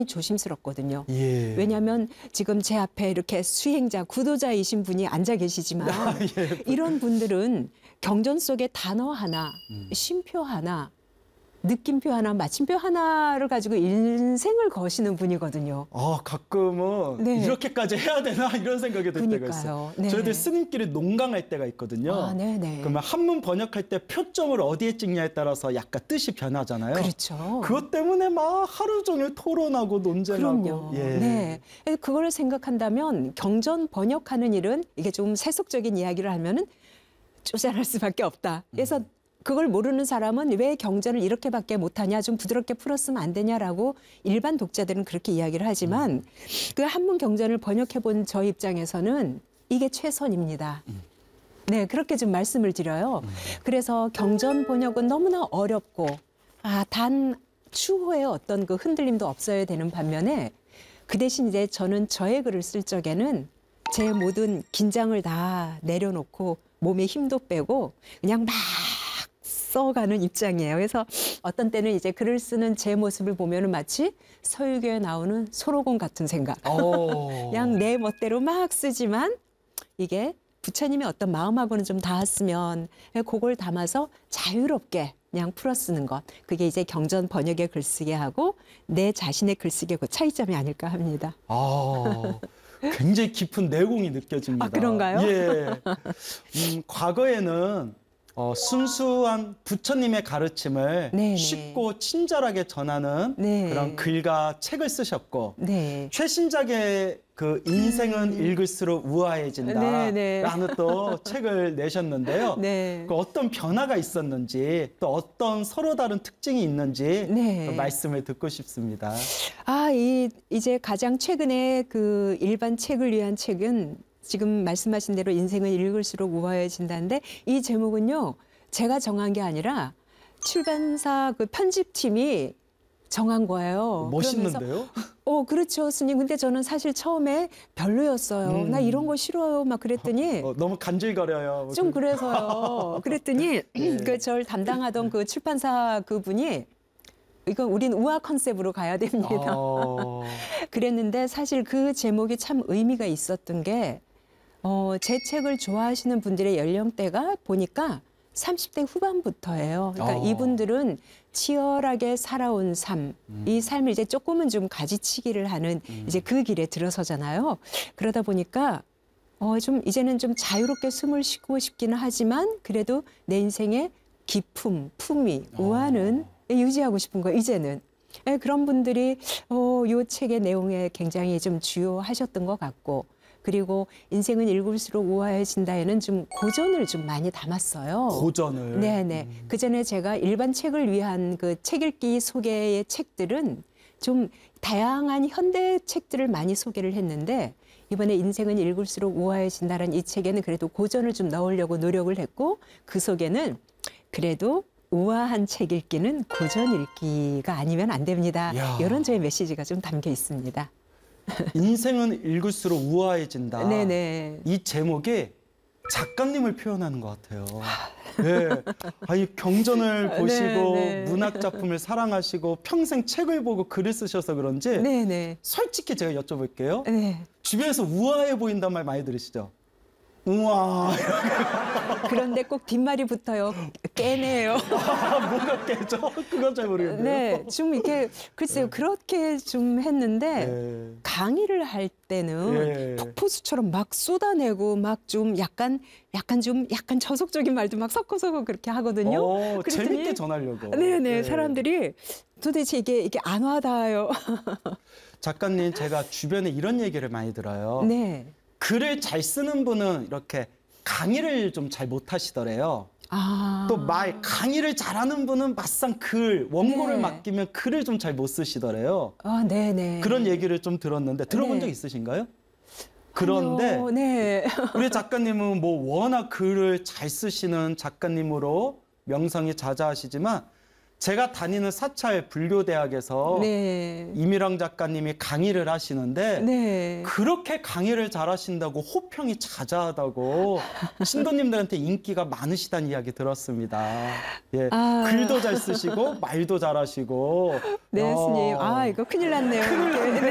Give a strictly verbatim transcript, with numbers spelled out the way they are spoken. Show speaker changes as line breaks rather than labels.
조심스럽거든요.
예.
왜냐하면 지금 제 앞에 이렇게 수행자, 구도자이신 분이 앉아 계시지만
예.
이런 분들은 경전 속에 단어 하나,
음.
쉼표 하나, 느낌표 하나, 마침표 하나를 가지고 인생을 거시는 분이거든요.
아, 가끔은
네.
이렇게까지 해야 되나 이런 생각이 들 때가
그러니까요.
있어요.
네.
저희들 스님끼리 농강할 때가 있거든요.
아, 네네.
그러면 한문 번역할 때 표점을 어디에 찍냐에 따라서 약간 뜻이 변하잖아요.
그렇죠.
그것 때문에 막 하루 종일 토론하고 논쟁하고.
그럼요.
예.
네. 그걸 생각한다면 경전 번역하는 일은 이게 좀 세속적인 이야기를 하면은 쪼잔할 수밖에 없다. 그래서
음.
그걸 모르는 사람은 왜 경전을 이렇게밖에 못하냐, 좀 부드럽게 풀었으면 안 되냐라고 일반 독자들은 그렇게 이야기를 하지만 음. 그 한문 경전을 번역해 본 저 입장에서는 이게 최선입니다. 음. 네, 그렇게 좀 말씀을 드려요. 음. 그래서 경전 번역은 너무나 어렵고 아, 단 추호의 어떤 그 흔들림도 없어야 되는 반면에 그 대신 이제 저는 저의 글을 쓸 적에는 제 모든 긴장을 다 내려놓고 몸에 힘도 빼고 그냥 막 써가는 입장이에요. 그래서 어떤 때는 이제 글을 쓰는 제 모습을 보면은 마치 서유교에 나오는 소로공 같은 생각. 그냥 내 멋대로 막 쓰지만 이게 부처님의 어떤 마음하고는 좀 닿았으면 그걸 담아서 자유롭게 그냥 풀어 쓰는 것. 그게 이제 경전 번역의 글쓰기 하고 내 자신의 글쓰기의 그 차이점이 아닐까 합니다.
아, 굉장히 깊은 내공이 느껴집니다.
아, 그런가요?
예. 음, 과거에는 어, 순수한 부처님의 가르침을
네네.
쉽고 친절하게 전하는
네.
그런 글과 책을 쓰셨고
네.
최신작의 그 인생은
음.
읽을수록 우아해진다
네네.
라는 또 책을 내셨는데요.
네.
그 어떤 변화가 있었는지 또 어떤 서로 다른 특징이 있는지
네.
또 말씀을 듣고 싶습니다.
아, 이 이제 가장 최근에 그 일반 책을 위한 책은 지금 말씀하신 대로 인생은 읽을수록 우아해진다는데 이 제목은요, 제가 정한 게 아니라 출판사 그 편집팀이 정한 거예요.
멋있는데요?
그러면서, 어, 그렇죠, 스님. 근데 저는 사실 처음에 별로였어요.
음.
나 이런 거 싫어요. 막 그랬더니
어, 너무 간질거려요.
좀 그래서요. 그랬더니
네.
그 저를 담당하던 그 출판사 그분이 이건 우린 우아 컨셉으로 가야 됩니다.
아...
그랬는데 사실 그 제목이 참 의미가 있었던 게 어, 제 책을 좋아하시는 분들의 연령대가 보니까 삼십 대 후반부터예요. 그러니까
어.
이분들은 치열하게 살아온 삶,
음.
이 삶을 이제 조금은 좀 가지치기를 하는
음.
이제 그 길에 들어서잖아요. 그러다 보니까 어, 좀 이제는 좀 자유롭게 숨을 쉬고 싶기는 하지만 그래도 내 인생의 기품, 품위, 우아는
어.
유지하고 싶은 거예요, 이제는. 네, 그런 분들이 어, 이 책의 내용에 굉장히 좀 주요하셨던 것 같고 그리고 인생은 읽을수록 우아해진다에는 좀 고전을 좀 많이 담았어요.
고전을?
네네.
음.
그전에 제가 일반 책을 위한 그 책 읽기 소개의 책들은 좀 다양한 현대 책들을 많이 소개를 했는데 이번에 인생은 읽을수록 우아해진다는 이 책에는 그래도 고전을 좀 넣으려고 노력을 했고 그 속에는 그래도 우아한 책 읽기는 고전 읽기가 아니면 안 됩니다.
야.
이런 저의 메시지가 좀 담겨 있습니다.
인생은 읽을수록 우아해진다.
네네.
이 제목이 작가님을 표현하는 것 같아요. 네. 아니, 경전을 보시고
네네.
문학 작품을 사랑하시고 평생 책을 보고 글을 쓰셔서 그런지
네네.
솔직히 제가 여쭤볼게요.
네.
주변에서 우아해 보인단 말 많이 들으시죠? 우와.
그런데 꼭 뒷말이 붙어요. 깨네요.
아, 뭐가 깨져? 그건 잘 모르겠네요.
네, 좀 이렇게 글쎄요. 그렇게 좀 했는데
네.
강의를 할 때는
네.
폭포수처럼 막 쏟아내고 막 좀 약간 약간 좀 약간 저속적인 말도 막 섞어서 그렇게 하거든요.
어,
그랬더니
재밌게 전하려고.
네네.
네.
사람들이 도대체 이게 이게 안 와닿아요.
작가님, 제가 주변에 이런 얘기를 많이 들어요.
네.
글을 잘 쓰는 분은 이렇게 강의를 좀 잘 못하시더래요.
아.
또 말 강의를 잘하는 분은 막상 글 원고를
네.
맡기면 글을 좀 잘 못 쓰시더래요.
아, 네네.
그런 얘기를 좀 들었는데 들어본
네.
적 있으신가요? 그런데
아니요, 네.
우리 작가님은 뭐 워낙 글을 잘 쓰시는 작가님으로 명성이 자자하시지만 제가 다니는 사찰 불교대학에서
네.
이미랑 작가님이 강의를 하시는데
네.
그렇게 강의를 잘하신다고 호평이 자자하다고 신도님들한테 인기가 많으시다는 이야기 들었습니다. 예,
아.
글도 잘 쓰시고 말도 잘하시고.
네,
어.
스님. 아, 이거 큰일 났네요.
큰일 났네.